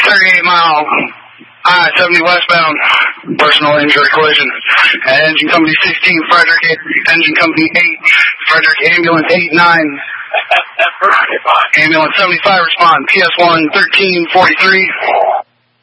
38 mile I-70 westbound, personal injury collision. Engine Company 16, Frederick, Engine Company 8, Frederick, Ambulance 8-9. Ambulance 75 respond, PS1 1343.